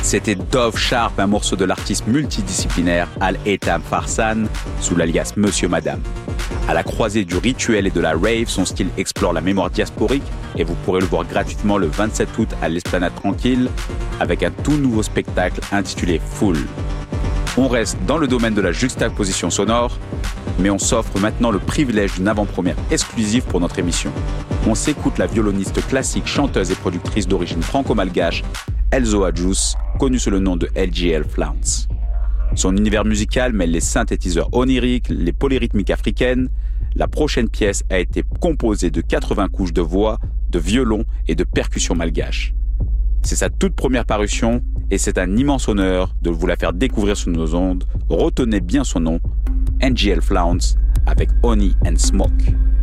C'était Dove Sharp, un morceau de l'artiste multidisciplinaire Al-Etam Farsan, sous l'alias Monsieur Madame. À la croisée du rituel et de la rave, son style explore la mémoire diasporique et vous pourrez le voir gratuitement le 27 août à l'Esplanade Tranquille avec un tout nouveau spectacle intitulé Full. On reste dans le domaine de la juxtaposition sonore, mais on s'offre maintenant le privilège d'une avant-première exclusive pour notre émission. On s'écoute la violoniste classique, chanteuse et productrice d'origine franco-malgache, Elzo Adjous, connue sous le nom de LGL Flounce. Son univers musical mêle les synthétiseurs oniriques, les polyrythmiques africaines. La prochaine pièce a été composée de 80 couches de voix, de violon et de percussions malgaches. C'est sa toute première parution et c'est un immense honneur de vous la faire découvrir sur nos ondes. Retenez bien son nom, NGL Flounce avec Honey and Smoke.